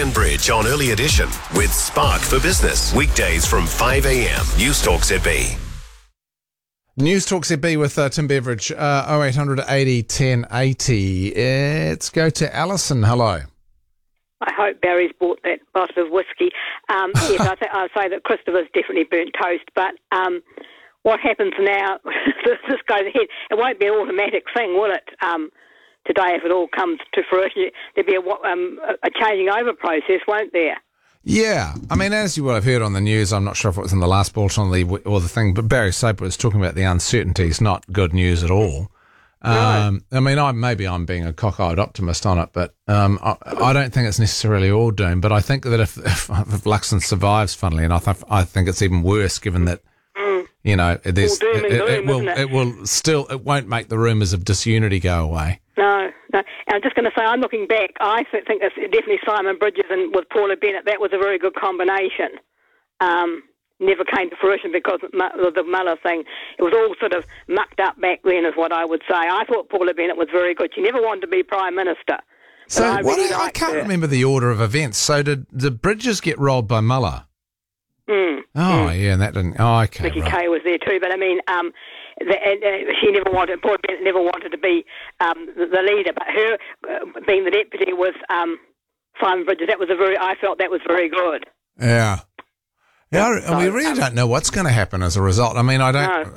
Brian Bridge on Early Edition with Spark for Business. Weekdays from 5 a.m. News Talk ZB. News Talk ZB with Tim Beveridge, 0800 80 10 80. Let's go to Alison. Hello. I hope Barry's bought that bottle of whiskey. Yes, I'd say that Christopher's definitely burnt toast, but what happens now, this goes ahead, it won't be an automatic thing, will it? Today, if it all comes to fruition, there'll be a changing over process, won't there? Yeah, I mean, as you will have heard on the news, I'm not sure if it was in the last bulletin or the thing, but Barry Soper was talking about the uncertainties, not good news at all. I mean, maybe I'm being a cockeyed optimist on it, but I don't think it's necessarily all doom. But I think that if Luxon survives, funnily enough, I think it's even worse, given that you know it won't make the rumours of disunity go away. No. And I'm just going to say, I'm looking back. I think it's definitely Simon Bridges and with Paula Bennett. That was a very good combination. Never came to fruition because of the Muller thing. It was all sort of mucked up back then, is what I would say. I thought Paula Bennett was very good. She never wanted to be Prime Minister. So I can't remember the order of events. So did the Bridges get rolled by Muller? Yeah, and that didn't. Oh, okay. Vicky Kay was there too, but I mean, she never wanted. Paula Bennett never wanted to be the leader, but her being the deputy was Simon Bridges. I felt that was very good. Yeah. Yeah, we really don't know what's going to happen as a result. I mean,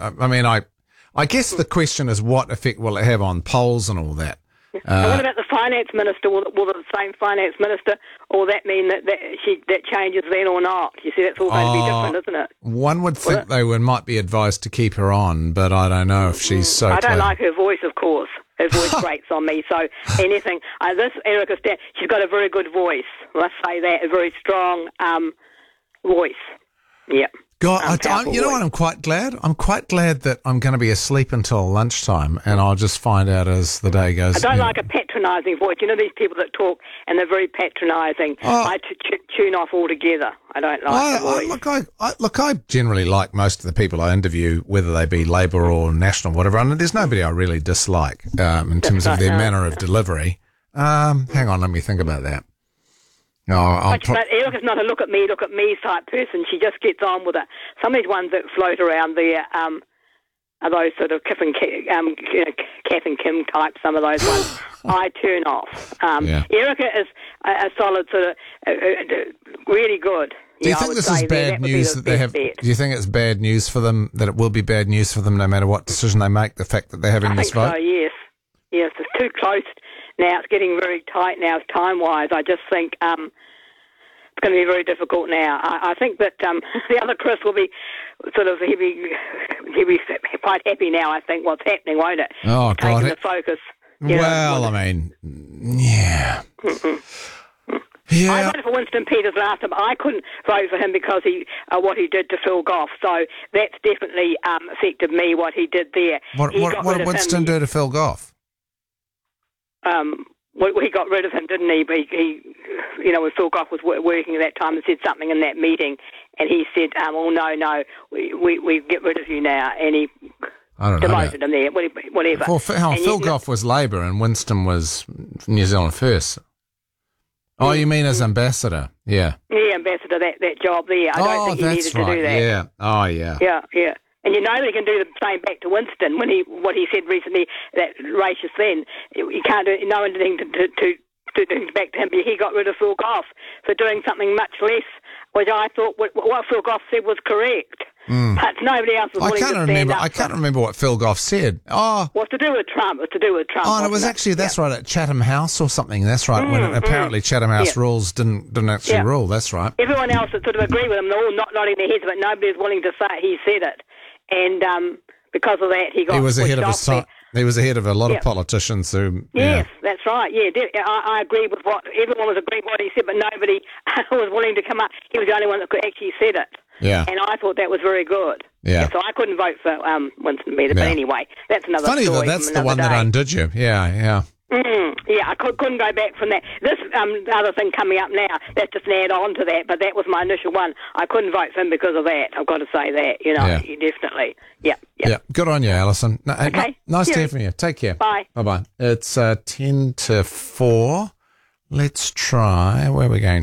I guess the question is what effect will it have on polls and all that. And what about the finance minister? Will the same finance minister, or that mean that changes then or not? You see, that's all going to be different, isn't it? One would think they might be advised to keep her on, but I don't know if she's so. I don't like her voice, of course. Her voice grates on me. So anything, this Erica Stan, she's got a very good voice. Let's say that, a very strong voice. Yeah. God, you know what? I'm quite glad. I'm quite glad that I'm going to be asleep until lunchtime, and I'll just find out as the day goes. I don't like a patronising voice. You know these people that talk and they're very patronising. I tune off altogether. I don't like the voice. I generally like most of the people I interview, whether they be Labour or National, whatever. And there's nobody I really dislike in terms of their manner of delivery. Hang on, let me think about that. But Erica's not a look at me type person. She just gets on with it. Some of these ones that float around there are those sort of Kath and Kim type, some of those ones. I turn off. Erica is a solid sort of really good. Do you think this is bad news that they have? Do you think it's bad news for them, that it will be bad news for them no matter what decision they make, the fact that they're having this vote? I think so, yes. It's too close. Now it's getting very tight now, time-wise. I just think it's going to be very difficult now. I think that the other Chris will be he'll be quite happy now, I think, what's happening, won't it? Oh, God. Taking the focus. Well, I mean, yeah. Yeah. I voted for Winston Peters last time. I couldn't vote for him because what he did to Phil Goff. So that's definitely affected me, what he did there. What did Winston do to Phil Goff? He got rid of him, didn't he? But he when Phil Goff was working at that time and said something in that meeting, and he said, no, we get rid of you now, and he demoted him there, whatever. Well, Phil Goff was Labour and Winston was New Zealand First. Oh, you mean as ambassador? Yeah. Yeah, ambassador, that job there. I don't think he needed to do that. Yeah. Oh, yeah. Yeah. And nobody can do the same back to Winston what he said recently, that racist then. You can't do no one anything to do back to him. He got rid of Phil Goff for doing something much less, which I thought what Phil Goff said was correct. But nobody else was willing to stand up. I can't remember what Phil Goff said. Oh, well, to do with Trump. Oh, and it was actually that's right at Chatham House or something. That's right. When apparently Chatham House rules didn't actually rule. That's right. Everyone else that sort of agreed with him, they're all nodding their heads, but nobody was willing to say he said it. And because of that, he was ahead of his time. He was ahead of a lot of politicians who... Yes, that's right. Yeah, I agree with what... Everyone was agreeing with what he said, but nobody was willing to come up. He was the only one that could actually said it. Yeah. And I thought that was very good. Yeah. So I couldn't vote for Winston Peters, but anyway, that's another story. Funny that that's the one that undid you. Yeah. Yeah, I couldn't go back from that. This other thing coming up now, that's just an add-on to that, but that was my initial one. I couldn't vote for him because of that. I've got to say that, definitely. Yeah. Good on you, Alison. Okay. Nice to hear from you. Take care. Bye. Bye-bye. It's 10 to 4. Let's try, where are we going?